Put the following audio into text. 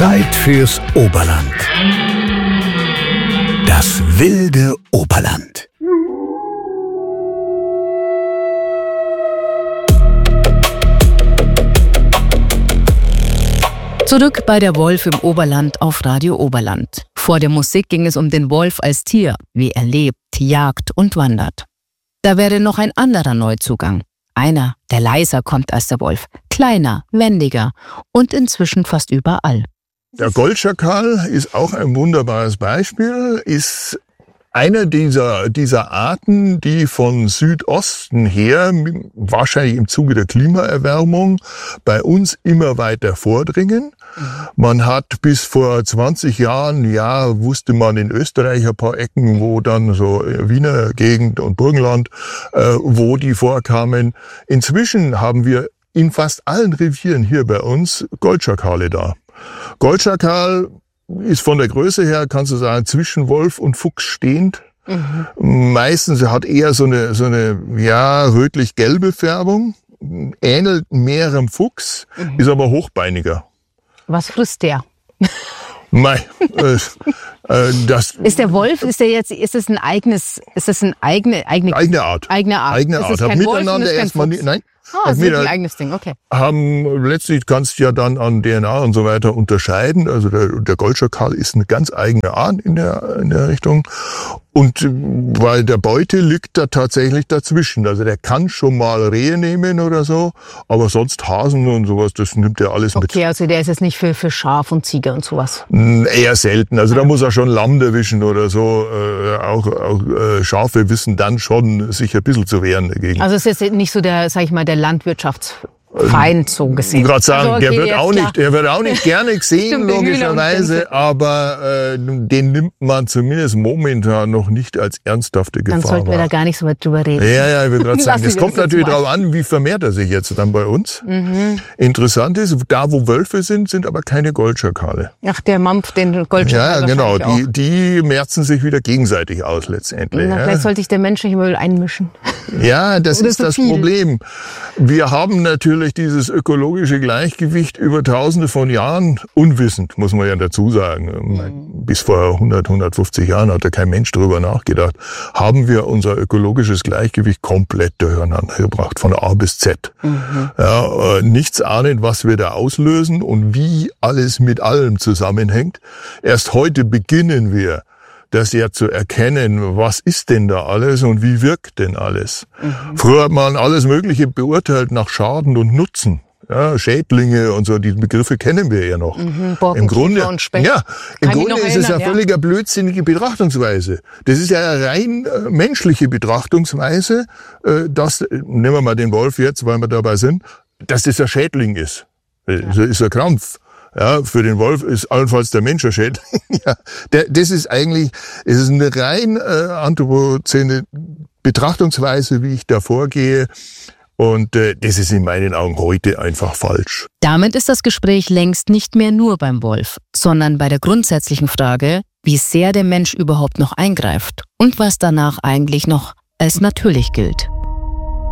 Zeit fürs Oberland. Das wilde Oberland. Zurück bei der Wolf im Oberland auf Radio Oberland. Vor der Musik ging es um den Wolf als Tier, wie er lebt, jagt und wandert. Da wäre noch ein anderer Neuzugang. Einer, der leiser kommt als der Wolf, kleiner, wendiger und inzwischen fast überall. Der Goldschakal ist auch ein wunderbares Beispiel, ist einer dieser Arten, die von Südosten her, wahrscheinlich im Zuge der Klimaerwärmung, bei uns immer weiter vordringen. Man hat bis vor 20 Jahren, wusste man in Österreich ein paar Ecken, wo dann so Wiener Gegend und Burgenland, wo die vorkamen. Inzwischen haben wir in fast allen Revieren hier bei uns Goldschakale da. Goldschakal ist von der Größe her, kannst du sagen, zwischen Wolf und Fuchs stehend. Meistens hat eher so eine rötlich-gelbe Färbung, ähnelt mehr einem Fuchs, ist aber hochbeiniger. Was frisst der? Das ist der Wolf, ist das eine eigene Art? Eigene Art. Das ist kein miteinander Wolf, erstmal nicht, nein. Das ist ein eigenes Ding, okay. Letztlich kannst du ja dann an DNA und so weiter unterscheiden. Also der Goldschakal ist eine ganz eigene Art in der Richtung. Und weil der Beute liegt da tatsächlich dazwischen. Also der kann schon mal Rehe nehmen oder so, aber sonst Hasen und sowas, das nimmt er alles mit. Okay, also der ist jetzt nicht für Schaf und Ziege und sowas? Eher selten. Also da muss er schon Lamm erwischen oder so. Auch Schafe wissen dann schon, sich ein bisschen zu wehren dagegen. Also es ist jetzt nicht so der, sag ich mal, der Landwirtschaftsfeind so gesehen. Ich gerade sagen, also okay, der wird auch nicht gerne gesehen, logischerweise, aber den nimmt man zumindest momentan noch nicht als ernsthafte Gefahr. Dann sollten wir da gar nicht so weit drüber reden. Ja, ich will gerade sagen, es kommt natürlich darauf an, wie vermehrt er sich jetzt dann bei uns. Interessant ist, da wo Wölfe sind aber keine Goldschakale. Ach, der Mampf, den Goldschakal. Ja, genau, die merzen sich wieder gegenseitig aus letztendlich. Vielleicht sollte sich der Mensch nicht mal einmischen. Ja, das ist das Problem. Wir haben natürlich dieses ökologische Gleichgewicht über Tausende von Jahren, unwissend, muss man ja dazu sagen. Bis vor 100, 150 Jahren hat da kein Mensch drüber nachgedacht. Haben wir unser ökologisches Gleichgewicht komplett durcheinander gebracht, von A bis Z. Ja, nichts ahnend, was wir da auslösen und wie alles mit allem zusammenhängt. Erst heute beginnen wir, das ja zu erkennen, was ist denn da alles und wie wirkt denn alles. Früher hat man alles Mögliche beurteilt nach Schaden und Nutzen. Ja, Schädlinge und so, die Begriffe kennen wir ja noch. Im Grunde, und Specht. Im Grunde ist es eine völliger blödsinnige Betrachtungsweise. Das ist ja eine rein menschliche Betrachtungsweise, dass, nehmen wir mal den Wolf jetzt, weil wir dabei sind, dass das ein Schädling ist. Das ist ein Krampf. Ja, für den Wolf ist allenfalls der Mensch ein Schädling. Das ist eigentlich, es ist eine rein anthropozäne Betrachtungsweise, wie ich da vorgehe. Und das ist in meinen Augen heute einfach falsch. Damit ist das Gespräch längst nicht mehr nur beim Wolf, sondern bei der grundsätzlichen Frage, wie sehr der Mensch überhaupt noch eingreift und was danach eigentlich noch als natürlich gilt.